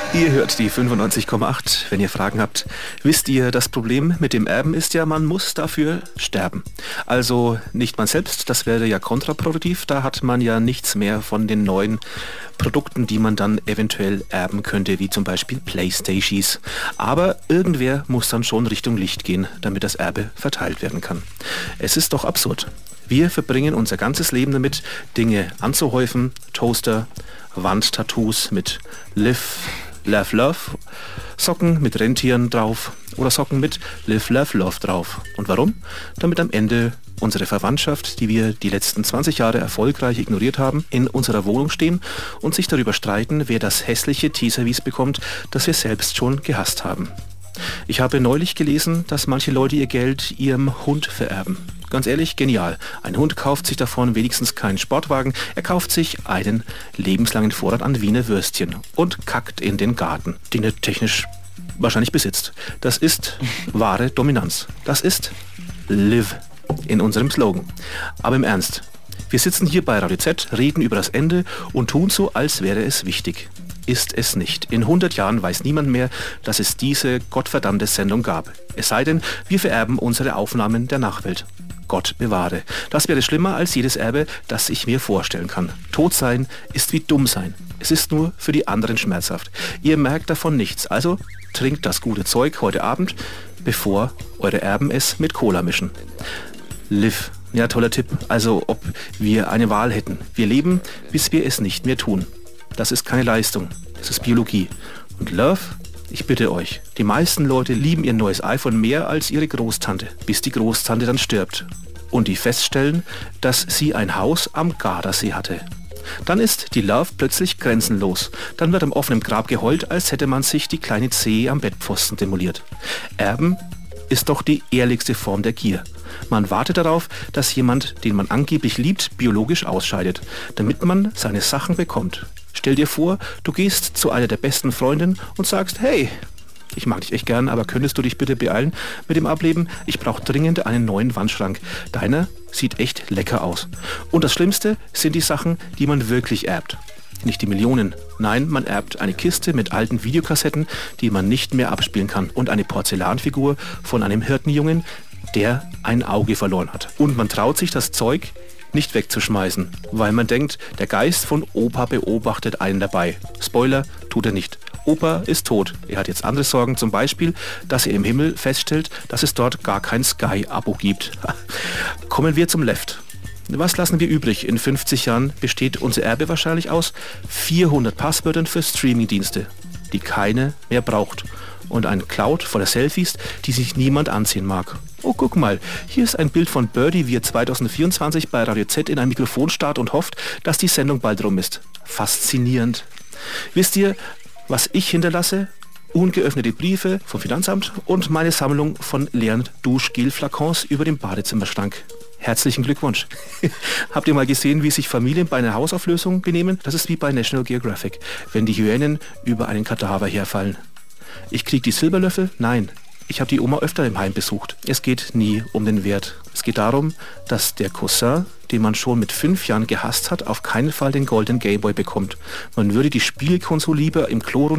Ihr hört die 95,8. Wenn ihr Fragen habt, wisst ihr, das Problem mit dem Erben ist ja, man muss dafür sterben. Also nicht man selbst, das wäre ja kontraproduktiv, da hat man ja nichts mehr von den neuen Produkten, die man dann eventuell erben könnte, wie zum Beispiel Playstations. Aber irgendwer muss dann schon Richtung Licht gehen, damit das Erbe verteilt werden kann. Es ist doch absurd. Wir verbringen unser ganzes Leben damit, Dinge anzuhäufen, Toaster, Wandtattoos mit Live, Love, Love, Socken mit Rentieren drauf oder Socken mit Live, Love, Love drauf. Und warum? Damit am Ende unsere Verwandtschaft, die wir die letzten 20 Jahre erfolgreich ignoriert haben, in unserer Wohnung stehen und sich darüber streiten, wer das hässliche Teeservice bekommt, das wir selbst schon gehasst haben. Ich habe neulich gelesen, dass manche Leute ihr Geld ihrem Hund vererben. Ganz ehrlich, genial. Ein Hund kauft sich davon wenigstens keinen Sportwagen, er kauft sich einen lebenslangen Vorrat an Wiener Würstchen und kackt in den Garten, den er technisch wahrscheinlich besitzt. Das ist wahre Dominanz. Das ist Live in unserem Slogan. Aber im Ernst, wir sitzen hier bei Radio Z, reden über das Ende und tun so, als wäre es wichtig. Ist es nicht. In 100 Jahren weiß niemand mehr, dass es diese gottverdammte Sendung gab. Es sei denn, wir vererben unsere Aufnahmen der Nachwelt. Gott bewahre. Das wäre schlimmer als jedes Erbe, das ich mir vorstellen kann. Tot sein ist wie dumm sein. Es ist nur für die anderen schmerzhaft. Ihr merkt davon nichts. Also trinkt das gute Zeug heute Abend, bevor eure Erben es mit Cola mischen. Live. Ja, toller Tipp. Also ob wir eine Wahl hätten. Wir leben, bis wir es nicht mehr tun. Das ist keine Leistung. Das ist Biologie. Und Love? Ich bitte euch, die meisten Leute lieben ihr neues iPhone mehr als ihre Großtante, bis die Großtante dann stirbt und die feststellen, dass sie ein Haus am Gardasee hatte. Dann ist die Love plötzlich grenzenlos. Dann wird am offenen Grab geheult, als hätte man sich die kleine Zehe am Bettpfosten demoliert. Erben ist doch die ehrlichste Form der Gier. Man wartet darauf, dass jemand, den man angeblich liebt, biologisch ausscheidet, damit man seine Sachen bekommt. Stell dir vor, du gehst zu einer der besten Freundinnen und sagst, hey, ich mag dich echt gern, aber könntest du dich bitte beeilen mit dem Ableben? Ich brauche dringend einen neuen Wandschrank. Deiner sieht echt lecker aus. Und das Schlimmste sind die Sachen, die man wirklich erbt. Nicht die Millionen. Nein, man erbt eine Kiste mit alten Videokassetten, die man nicht mehr abspielen kann. Und eine Porzellanfigur von einem Hirtenjungen, der ein Auge verloren hat. Und man traut sich das Zeug nicht wegzuschmeißen, weil man denkt, der Geist von Opa beobachtet einen dabei. Spoiler, tut er nicht. Opa ist tot. Er hat jetzt andere Sorgen, zum Beispiel, dass er im Himmel feststellt, dass es dort gar kein Sky-Abo gibt. Kommen wir zum Left. Was lassen wir übrig? In 50 Jahren besteht unser Erbe wahrscheinlich aus 400 Passwörtern für Streamingdienste, die keine mehr braucht. Und ein Cloud voller Selfies, die sich niemand ansehen mag. Oh, guck mal, hier ist ein Bild von Birdie, wie er 2024 bei Radio Z in ein Mikrofon starrt und hofft, dass die Sendung bald rum ist. Faszinierend. Wisst ihr, was ich hinterlasse? Ungeöffnete Briefe vom Finanzamt und meine Sammlung von leeren Duschgel-Flakons über dem Badezimmerschrank. Herzlichen Glückwunsch. Habt ihr mal gesehen, wie sich Familien bei einer Hausauflösung benehmen? Das ist wie bei National Geographic, wenn die Hyänen über einen Kadaver herfallen. Ich krieg die Silberlöffel? Nein. Ich habe die Oma öfter im Heim besucht. Es geht nie um den Wert. Es geht darum, dass der Cousin, den man schon mit 5 Jahren gehasst hat, auf keinen Fall den goldenen Gameboy bekommt. Man würde die Spielkonsole lieber im Klo